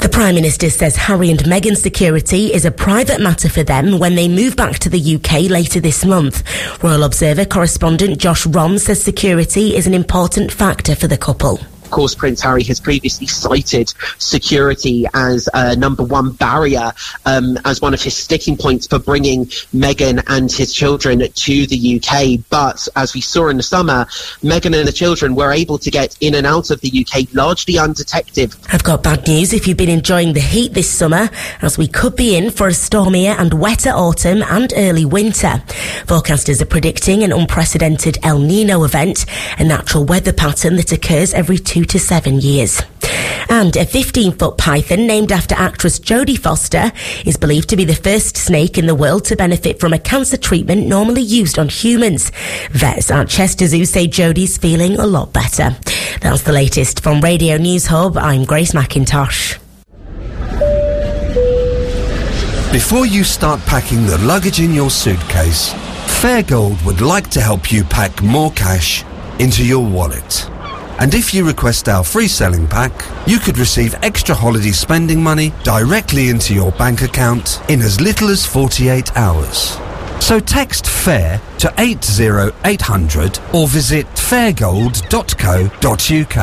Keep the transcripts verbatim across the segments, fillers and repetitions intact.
The Prime Minister says Harry and Meghan's security is a private matter for them when they move back to the U K later this month. Royal Observer correspondent Josh Rom says security is an important factor for the couple. Of course, Prince Harry has previously cited security as a number one barrier, um, as one of his sticking points for bringing Meghan and his children to the U K. But as we saw in the summer, Meghan and the children were able to get in and out of the U K largely undetected. I've got bad news if you've been enjoying the heat this summer, as we could be in for a stormier and wetter autumn and early winter. Forecasters are predicting an unprecedented El Nino event, a natural weather pattern that occurs every two to seven years. And a fifteen-foot python named after actress Jodie Foster is believed to be the first snake in the world to benefit from a cancer treatment normally used on humans. Vets at Chester Zoo say Jodie's feeling a lot better. That's the latest from Radio News Hub. I'm Grace McIntosh. Before you start packing the luggage in your suitcase, Fairgold would like to help you pack more cash into your wallet. And if you request our free selling pack, you could receive extra holiday spending money directly into your bank account in as little as forty-eight hours. So text FAIR to eight zero eight hundred or visit fairgold dot co dot uk.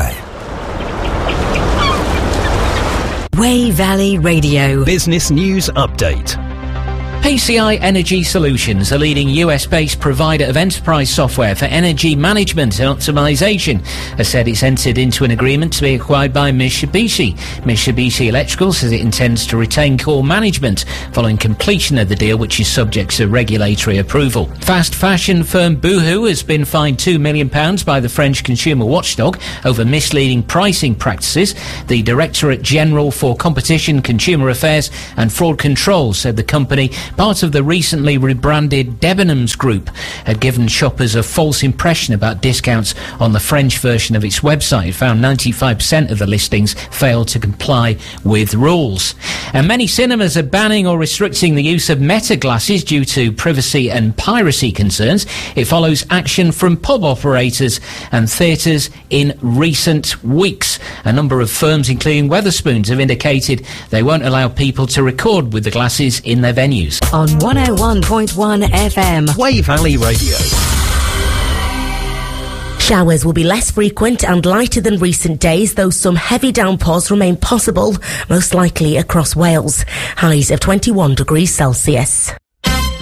Way Valley Radio Business News Update. P C I Energy Solutions, a leading U S-based provider of enterprise software for energy management and optimization, has said it's entered into an agreement to be acquired by Mitsubishi. Mitsubishi Electrical says it intends to retain core management following completion of the deal, which is subject to regulatory approval. Fast fashion firm Boohoo has been fined two million pounds by the French consumer watchdog over misleading pricing practices. The Directorate General for Competition, Consumer Affairs and Fraud Control said the company, part of the recently rebranded Debenhams Group, had given shoppers a false impression about discounts on the French version of its website. It found ninety-five percent of the listings failed to comply with rules. And many cinemas are banning or restricting the use of Meta glasses due to privacy and piracy concerns. It follows action from pub operators and theatres in recent weeks. A number of firms, including Wetherspoons, have indicated they won't allow people to record with the glasses in their venues. On one oh one point one F M. Way Valley Radio. Showers will be less frequent and lighter than recent days, though some heavy downpours remain possible, most likely across Wales. Highs of twenty-one degrees Celsius.